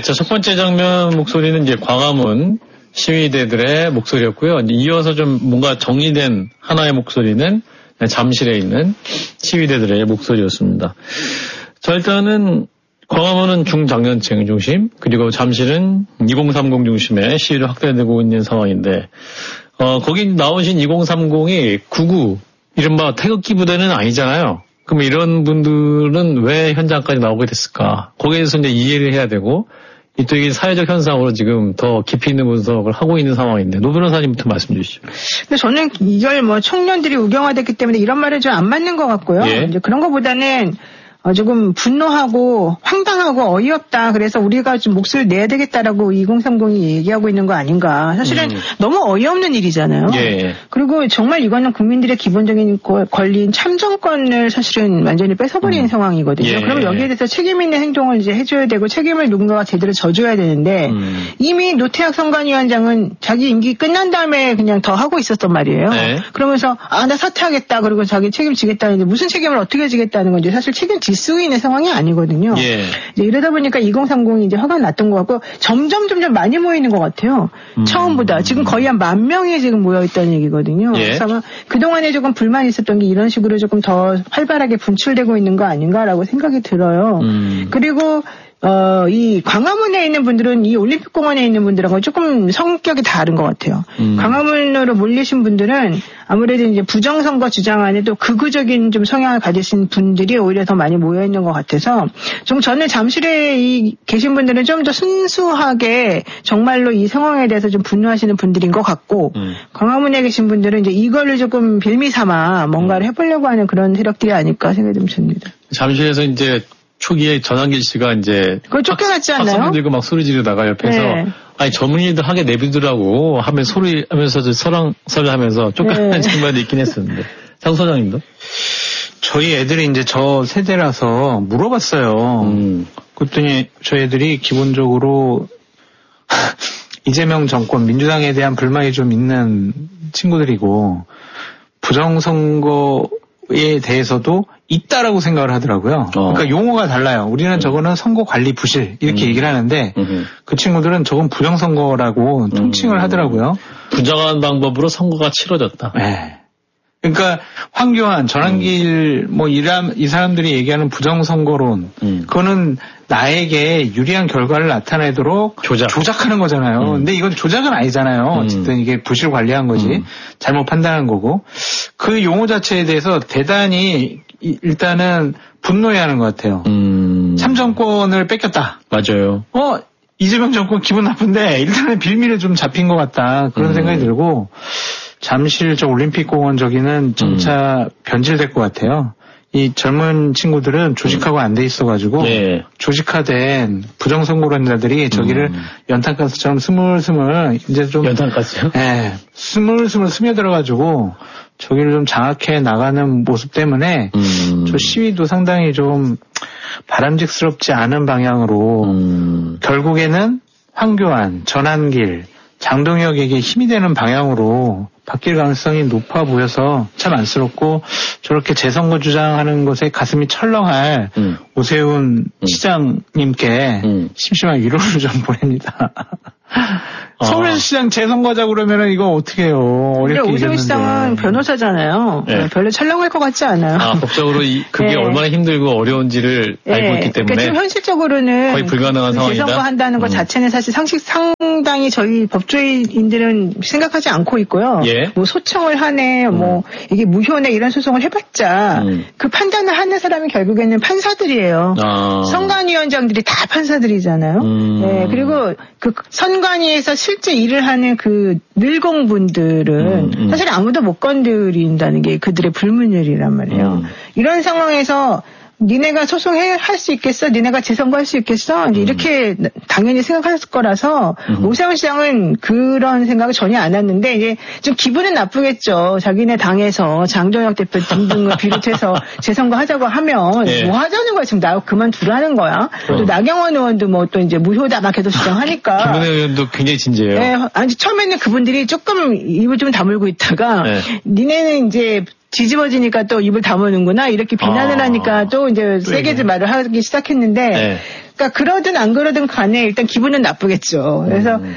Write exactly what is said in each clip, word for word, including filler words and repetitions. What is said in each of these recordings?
네, 자, 첫 번째 장면 목소리는 이제 광화문 시위대들의 목소리였고요. 이어서 좀 뭔가 정리된 하나의 목소리는 잠실에 있는 시위대들의 목소리였습니다. 자, 일단은 광화문은 중장년층 중심, 그리고 잠실은 이공삼공 중심의 시위를 확대되고 있는 상황인데, 어, 거기 나오신 이공삼공이 구구, 이른바 태극기 부대는 아니잖아요. 그럼 이런 분들은 왜 현장까지 나오게 됐을까? 거기에 대해서 이제 이해를 해야 되고, 이 또 이게 사회적 현상으로 지금 더 깊이 있는 분석을 하고 있는 상황인데, 노 변호사님부터 말씀 주시죠. 근데 저는 이걸 뭐 청년들이 우경화됐기 때문에 이런 말은 좀 안 맞는 것 같고요. 예. 이제 그런 것보다는 어, 조금 분노하고 황당하고 어이없다. 그래서 우리가 좀 목소리를 내야 되겠다라고 이공삼공이 얘기하고 있는 거 아닌가. 사실은 음. 너무 어이없는 일이잖아요. 예. 그리고 정말 이거는 국민들의 기본적인 권리인 참정권을 사실은 완전히 뺏어버리는 음. 상황이거든요. 예. 그러면 여기에 대해서 책임 있는 행동을 이제 해줘야 되고 책임을 누군가가 제대로 져줘야 되는데 음. 이미 노태학 선관위원장은 자기 임기 끝난 다음에 그냥 더 하고 있었단 말이에요. 네. 그러면서 아, 나 사퇴하겠다. 그리고 자기 책임지겠다는데 무슨 책임을 어떻게 지겠다는 건지 사실 책임 쓰고 있는 상황이 아니거든요. 예. 이제 이러다 보니까 이공삼공이 이제 화가 났던 것 같고 점점 점점 많이 모이는 것 같아요. 음. 처음보다 지금 거의 한 만 명이 지금 모여 있다는 얘기거든요. 예. 그래서 아마 그 동안에 조금 불만이 있었던 게 이런 식으로 조금 더 활발하게 분출되고 있는 거 아닌가라고 생각이 들어요. 음. 그리고 어, 이 광화문에 있는 분들은 이 올림픽공원에 있는 분들하고 조금 성격이 다른 것 같아요. 음. 광화문으로 몰리신 분들은 아무래도 이제 부정선거 주장안에 또 극우적인 좀 성향을 가지신 분들이 오히려 더 많이 모여 있는 것 같아서 좀 저는 잠실에 이 계신 분들은 좀 더 순수하게 정말로 이 상황에 대해서 좀 분노하시는 분들인 것 같고 음. 광화문에 계신 분들은 이제 이거를 조금 빌미 삼아 뭔가를 해보려고 하는 그런 세력들이 아닐까 생각이 좀 듭니다. 잠실에서 이제 초기에 전환길 씨가 이제 그걸 쫓겨났지 않나요? 학생들 들고 막 소리 지르다가 옆에서 네. 아니 전문의들 하게 내비두라고 하면 소리 하면서 설왕설을 하면서 쫓겨난 네. 장면이 있긴 했었는데 장 소장님도? 저희 애들이 이제 저 세대라서 물어봤어요. 음. 그랬더니 저희 애들이 기본적으로 이재명 정권 민주당에 대한 불만이 좀 있는 친구들이고 부정선거 에 대해서도 있다라고 생각을 하더라고요. 어. 그러니까 용어가 달라요. 우리는 음. 저거는 선거 관리 부실 이렇게 음. 얘기를 하는데 음. 그 친구들은 저건 부정선거라고 음. 통칭을 하더라고요. 부정한 방법으로 선거가 치러졌다. 네. 그러니까 황교안, 전환길 음. 뭐 이람 이 사람들이 얘기하는 부정선거론 음. 그거는 나에게 유리한 결과를 나타내도록 조작. 조작하는 거잖아요. 음. 근데 이건 조작은 아니잖아요. 어쨌든 이게 부실 관리한 거지. 음. 잘못 판단한 거고. 그 용어 자체에 대해서 대단히 일단은 분노해하는 것 같아요. 음. 참정권을 뺏겼다. 맞아요. 어 이재명 정권 기분 나쁜데 일단은 빌미를 좀 잡힌 것 같다. 그런 음. 생각이 들고 잠실 저 올림픽공원 저기는 점차 음. 변질될 것 같아요. 이 젊은 친구들은 조직화가 안 돼 있어가지고 예. 조직화된 부정선거론자들이 저기를 음. 연탄가스처럼 스물스물 이제 좀 연탄가스요? 예, 스물스물 스며들어가지고 저기를 좀 장악해 나가는 모습 때문에 음. 저 시위도 상당히 좀 바람직스럽지 않은 방향으로 음. 결국에는 황교안, 전환길, 장동혁에게 힘이 되는 방향으로 바뀔 가능성이 높아 보여서 참 안쓰럽고 저렇게 재선거 주장하는 것에 가슴이 철렁할 음. 오세훈 음. 시장님께 음. 심심한 위로를 좀 보냅니다. 아. 서울에서 시장 재선거자 그러면은 이거 어떻게 해요? 근데 오세훈 시장은 변호사잖아요. 네. 별로 철렁할 것 같지 않아요. 아, 법적으로 이, 그게 네. 얼마나 힘들고 어려운지를 네. 알고 있기 때문에. 그러니까 지금 현실적으로는 거의 불가능한 상황이다. 재선거 한다는 것 음. 자체는 사실 상식 상당히 저희 법조인들은 생각하지 않고 있고요. 예. 뭐 소청을 하네, 음. 뭐 이게 무효네 이런 소송을 해봤자 음. 그 판단을 하는 사람이 결국에는 판사들이에요. 아. 선관위원장들이 다 판사들이잖아요. 음. 네, 그리고 그 선관위에서 실제 일을 하는 그 늘공분들은 음, 음. 사실 아무도 못 건드린다는 게 그들의 불문율이란 말이에요. 음. 이런 상황에서 니네가 소송할 수 있겠어? 니네가 재선거할 수 있겠어? 이제 음. 이렇게 당연히 생각했을 거라서 음. 오세훈 시장은 그런 생각을 전혀 안 했는데 이제 좀 기분은 나쁘겠죠. 자기네 당에서 장동혁 대표 등등을 비롯해서 재선거 하자고 하면 네. 뭐 하자는 거야? 지금 나 그만두라는 거야. 어. 또 나경원 의원도 뭐 또 이제 무효다 막 계속 주장하니까. 김은혜 의원도 굉장히 진지해요. 네, 아니 처음에는 그분들이 조금 입을 좀 다물고 있다가 네. 니네는 이제 뒤집어지니까 또 입을 다무는구나 이렇게 비난을 아, 하니까 또 이제 세게 말을 하기 시작했는데 네. 그러니까 그러든 안 그러든 간에 일단 기분은 나쁘겠죠. 그래서 음.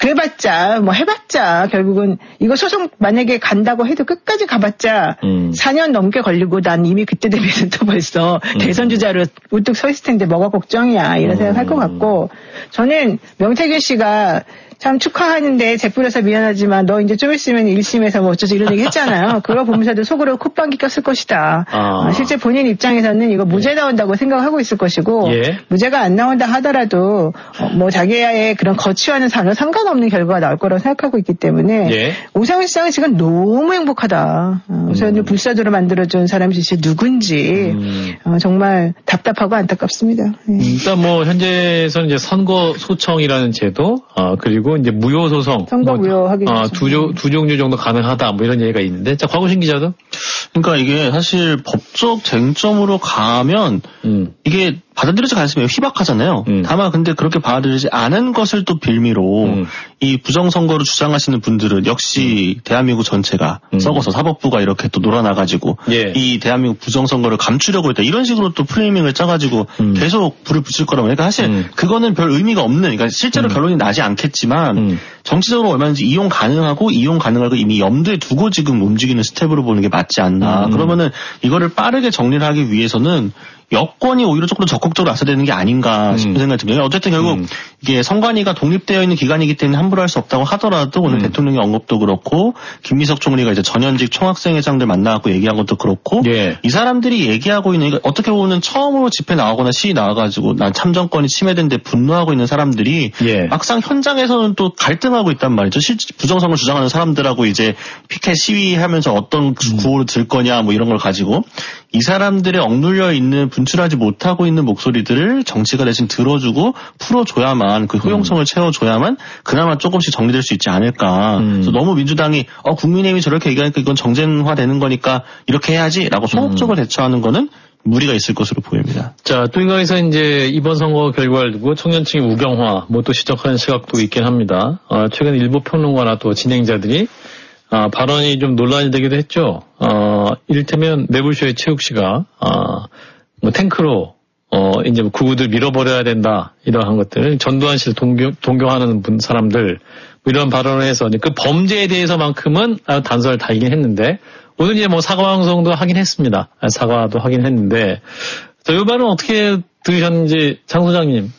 그래봤자 뭐 해봤자 결국은 이거 소송 만약에 간다고 해도 끝까지 가봤자 음. 사 년 넘게 걸리고 난 이미 그때 대비해서 또 벌써 음. 대선 주자로 우뚝 서 있을 텐데 뭐가 걱정이야 이런 음. 생각할 것 같고 저는 명태균 씨가 참 축하하는데 재뿌려서 미안하지만 너 이제 좀 있으면 일 심에서 뭐 어쩌지 이런 얘기 했잖아요. 그거 보면서도 속으로 콧방귀 꼈을 것이다. 아. 실제 본인 입장에서는 이거 무죄 나온다고 생각하고 있을 것이고 예. 무죄가 안 나온다 하더라도 뭐 자기의 그런 거취와는 전혀 상관없는 결과가 나올 거라고 생각하고 있기 때문에 예. 오상훈 시장은 지금 너무 행복하다. 오상훈을 음. 불사조로 만들어준 사람이 진짜 누군지 음. 어, 정말 답답하고 안타깝습니다. 예. 일단 뭐 현재에서는 이제 선거 소청이라는 제도 어, 그리고 이제 무효 소송, 선거 뭐, 무효 하긴 어, 두, 조, 두 종류 정도 가능하다, 뭐 이런 얘기가 있는데, 자 곽우신 기자도. 그러니까 이게 사실 법적 쟁점으로 가면 음. 이게 받아들여질 가능성이 희박하잖아요. 음. 다만 근데 그렇게 받아들이지 않은 것을 또 빌미로 음. 이 부정선거를 주장하시는 분들은 역시 음. 대한민국 전체가 음. 썩어서 사법부가 이렇게 또 놀아나가지고 예. 이 대한민국 부정선거를 감추려고 했다. 이런 식으로 또 프레이밍을 짜가지고 음. 계속 불을 붙일 거라고. 그러니까 사실 음. 그거는 별 의미가 없는, 그러니까 실제로 음. 결론이 나지 않겠지만 음. 정치적으로 얼마든지 이용 가능하고 이용 가능하고 이미 염두에 두고 지금 움직이는 스텝으로 보는 게 맞지 않나. 음. 그러면은 이거를 빠르게 정리를 하기 위해서는 여권이 오히려 조금 더 적극적으로 나서야 되는 게 아닌가 싶은 음. 생각이 듭니다. 어쨌든 결국 음. 이게 선관위가 독립되어 있는 기관이기 때문에 함부로 할 수 없다고 하더라도 오늘 음. 대통령의 언급도 그렇고 김미석 총리가 이제 전현직 총학생회장들 만나갖고 얘기한 것도 그렇고 예. 이 사람들이 얘기하고 있는, 그러니까 어떻게 보면 처음으로 집회 나가거나 시위 나와가지고 난 참정권이 침해된데 분노하고 있는 사람들이 예. 막상 현장에서는 또 갈등하고 있단 말이죠. 실제 부정선거 주장하는 사람들하고 이제 피켓 시위하면서 어떤 구호를 들 거냐 뭐 이런 걸 가지고 이 사람들의 억눌려 있는 분출하지 못하고 있는 목소리들을 정치가 대신 들어주고 풀어줘야만, 그 효용성을 음. 채워줘야만 그나마 조금씩 정리될 수 있지 않을까. 음. 그래서 너무 민주당이 어 국민의힘이 저렇게 얘기하니까 이건 정쟁화되는 거니까 이렇게 해야지라고 소극적으로 음. 대처하는 거는 무리가 있을 것으로 보입니다. 자, 또 인강에서 이제 이번 선거 결과를 두고 청년층의 우경화 뭐 또 지적하는 시각도 있긴 합니다. 어, 최근 일부 평론가나 또 진행자들이 아, 발언이 좀 논란이 되기도 했죠. 어, 이를테면 매불쇼의 최욱 씨가, 아, 뭐 탱크로, 어, 이제 뭐 구구들 밀어버려야 된다, 이러한 것들, 전두환 씨를 동경, 동경하는 분, 사람들, 뭐 이런 발언을 해서 그 범죄에 대해서만큼은 단서를 달긴 했는데, 오늘 이제 뭐 사과 방송도 하긴 했습니다. 사과도 하긴 했는데, 자, 이 발언 어떻게 들으셨는지, 장 소장님.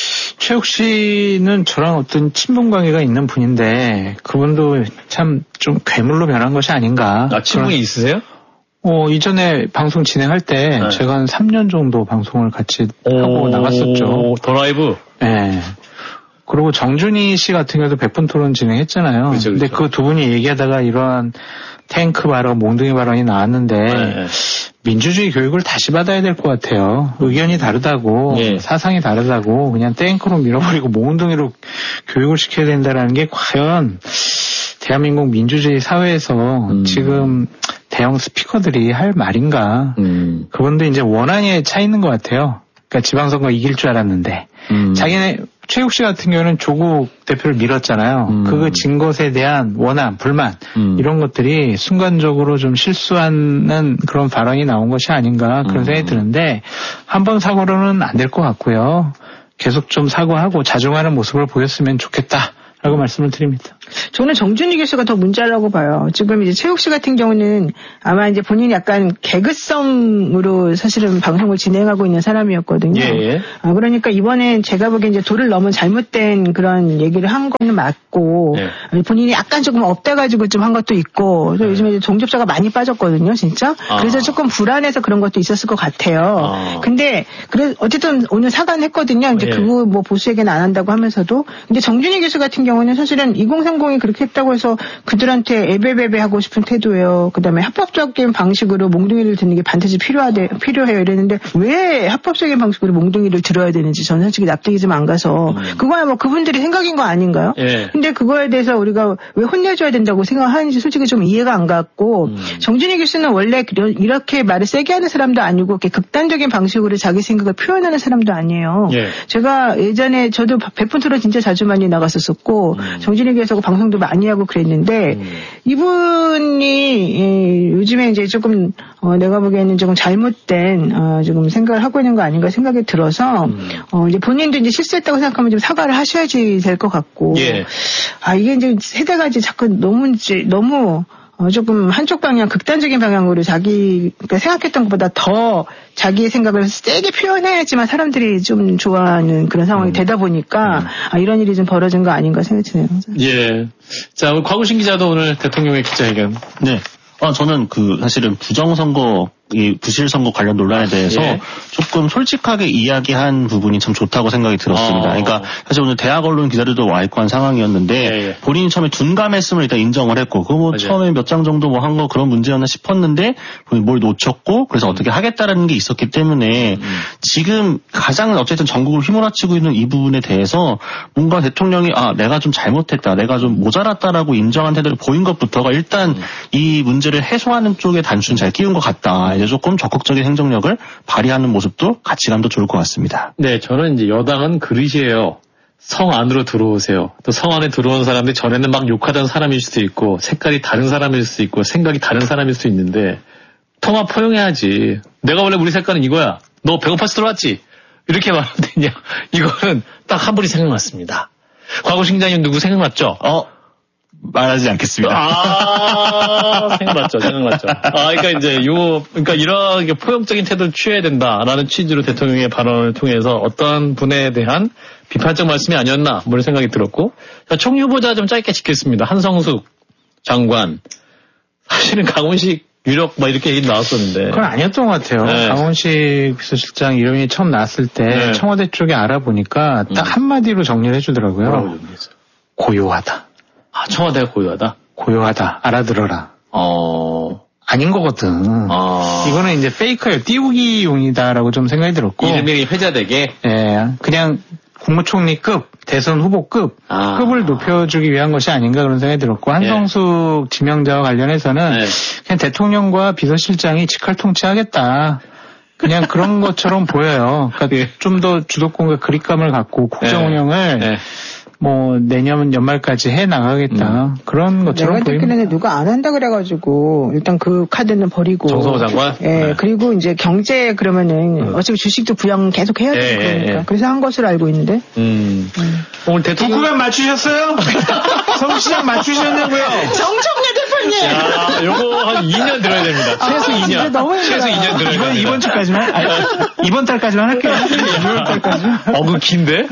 최욱 씨는 저랑 어떤 친분 관계가 있는 분인데 그분도 참 좀 괴물로 변한 것이 아닌가. 아, 친분이 있으세요? 어, 이전에 방송 진행할 때 네. 제가 한 삼 년 정도 방송을 같이 하고 나갔었죠. 더 라이브? 네. 그리고 정준희 씨 같은 경우도 백분 토론 진행했잖아요. 그렇죠, 그렇죠. 근데 그 두 분이 얘기하다가 이러한 탱크 발언, 몽둥이 발언이 나왔는데 네. 민주주의 교육을 다시 받아야 될 것 같아요. 의견이 다르다고 네. 사상이 다르다고 그냥 탱크로 밀어버리고 몽둥이로 교육을 시켜야 된다는 게 과연 대한민국 민주주의 사회에서 음. 지금 대형 스피커들이 할 말인가. 음. 그분도 이제 원한에 차 있는 것 같아요. 그러니까 지방선거 이길 줄 알았는데 음. 자기네 최욱 씨 같은 경우는 조국 대표를 밀었잖아요. 음. 그거 진 것에 대한 원한, 불만 음. 이런 것들이 순간적으로 좀 실수하는 그런 발언이 나온 것이 아닌가 그런 음. 생각이 드는데 한 번 사고로는 안 될 것 같고요. 계속 좀 사과하고 자중하는 모습을 보였으면 좋겠다. 라고 말씀을 드립니다. 저는 정준희 교수가 더 문제라고 봐요. 지금 이제 최욱 씨 같은 경우는 아마 이제 본인이 약간 개그성으로 사실은 방송을 진행하고 있는 사람이었거든요. 예. 아, 그러니까 이번엔 제가 보기엔 이제 도를 넘은 잘못된 그런 얘기를 한 거는 맞고, 예. 본인이 약간 조금 업돼가지고 좀 한 것도 있고, 예. 요즘에 이제 종접자가 많이 빠졌거든요, 진짜. 아. 그래서 조금 불안해서 그런 것도 있었을 것 같아요. 아. 근데, 그래, 어쨌든 오늘 사과는 했거든요. 이제 예. 그거 뭐 보수에게는 안 한다고 하면서도. 근데 정준희 교수 같은 경우는 사실은 이공삼공이 그렇게 했다고 해서 그들한테 에베베베 하고 싶은 태도예요. 그 다음에 합법적인 방식으로 몽둥이를 듣는 게 반드시 필요하대, 필요해요. 이랬는데 왜 합법적인 방식으로 몽둥이를 들어야 되는지 저는 솔직히 납득이 좀 안 가서 음. 그거야 뭐 그분들이 생각인 거 아닌가요? 예. 근데 그거에 대해서 우리가 왜 혼내줘야 된다고 생각하는지 솔직히 좀 이해가 안 갔고 음. 정준희 교수는 원래 이렇게 말을 세게 하는 사람도 아니고 이렇게 극단적인 방식으로 자기 생각을 표현하는 사람도 아니에요. 예. 제가 예전에 저도 백분 토론 진짜 자주 많이 나갔었었고 하고 음. 정진희 교수하고 방송도 많이 하고 그랬는데 음. 이분이 예, 요즘에 이제 조금 어, 내가 보기에는 조금 잘못된 어, 조금 생각을 하고 있는 거 아닌가 생각이 들어서 음. 어, 이제 본인도 이제 실수했다고 생각하면 좀 사과를 하셔야지 될 것 같고 예. 아 이게 이제 세대가 이제 자꾸 너무 이제 너무 어, 조금 한쪽 방향, 극단적인 방향으로 자기가 생각했던 것보다 더 자기의 생각을 세게 표현해야지만 사람들이 좀 좋아하는 그런 상황이 음. 되다 보니까 음. 아, 이런 일이 좀 벌어진 거 아닌가 생각이 드네요. 예. 자, 곽우신 기자도 오늘 대통령의 기자회견. 네. 아, 저는 그 사실은 부정선거, 이 부실선거 관련 논란에 대해서 예. 조금 솔직하게 이야기한 부분이 참 좋다고 생각이 들었습니다. 어. 그러니까 사실 오늘 대학 언론 기자들도 와 있고 한 상황이었는데 예, 예. 본인이 처음에 둔감했음을 일단 인정을 했고 그거 뭐 맞아요. 처음에 몇 장 정도 뭐 한 거 그런 문제였나 싶었는데 본인이 뭘 놓쳤고 그래서 음. 어떻게 하겠다라는 게 있었기 때문에 음. 지금 가장 어쨌든 전국을 휘몰아치고 있는 이 부분에 대해서 뭔가 대통령이 아 내가 좀 잘못했다 내가 좀 모자랐다라고 인정한 태도를 보인 것부터가 일단 음. 이 문제를 해소하는 쪽에 단추는 잘 끼운 것 같다. 이제 조금 적극적인 행정력을 발휘하는 모습도 같이 가면 더 좋을 것 같습니다. 네, 저는 이제 여당은 그릇이에요. 성 안으로 들어오세요. 또 성 안에 들어온 사람들이 전에는 막 욕하던 사람일 수도 있고 색깔이 다른 사람일 수도 있고 생각이 다른 사람일 수도 있는데 통합 포용해야지. 내가 원래 우리 색깔은 이거야. 너 배고파서 들어왔지? 이렇게 말하면 되냐. 이거는 딱 한 분이 생각났습니다. 곽우신 기자님 누구 생각났죠? 어? 말하지 않겠습니다. 아, 생각났죠, 생각났죠. 아, 그러니까 이제 요, 그러니까 이런 포용적인 태도를 취해야 된다라는 취지로 대통령의 발언을 통해서 어떤 분에 대한 비판적 말씀이 아니었나, 뭐 이런 생각이 들었고, 총 후보자 좀 짧게 짚겠습니다. 한성숙 장관, 사실은 강훈식 유력 막 이렇게 얘기 나왔었는데. 그건 아니었던 것 같아요. 네. 강훈식 비서실장 이름이 처음 나왔을 때 네. 청와대 쪽에 알아보니까 딱 음. 한마디로 정리를 해주더라고요. 뭐라고 정리했어요? 고요하다. 아, 청와대가 고요하다? 고요하다. 알아들어라. 어. 아닌 거거든. 어. 이거는 이제 페이크예요. 띄우기용이다라고 좀 생각이 들었고. 이름이 회자되게? 예. 그냥 국무총리급, 대선 후보급, 아. 급을 높여주기 위한 것이 아닌가 그런 생각이 들었고. 한성숙 예. 지명자와 관련해서는 예. 그냥 대통령과 비서실장이 직할통치하겠다. 그냥 그런 것처럼 보여요. 그러니까 예. 좀 더 주도권과 그립감을 갖고 국정 운영을 예. 예. 뭐 내년 연말까지 해 나가겠다 음. 그런 것처럼 내가 보입니다. 듣기에는 누가 안 한다 그래가지고 일단 그 카드는 버리고. 정성호 장관. 예 네. 그리고 이제 경제 그러면은 음. 어차피 주식도 부양 계속 해야 되는 예, 거니까. 예. 그래서 한 것으로 알고 있는데. 음. 음. 오늘 대통령 부구간 맞추셨어요? 서울시장 맞추셨냐고요? 정청래 대표님. 야, 요거 한 이 년 들어야 됩니다. 최소 아, 이 년. 너무 최소 이 년 들어야 이번 이번 주까지만. 아니, 이번 달까지만 할게요. 유월 달까지. 어, 그 긴데?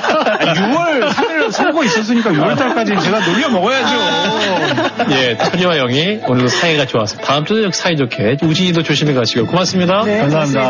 유월 삼 일 선거 있었으니까 유월 달까지 제가 놀려 먹어야죠. 예, 천이와 영이 오늘도 사이가 좋았습니다. 다음 주도 사이좋게 우진이도 조심히 가시고 고맙습니다. 네, 감사합니다.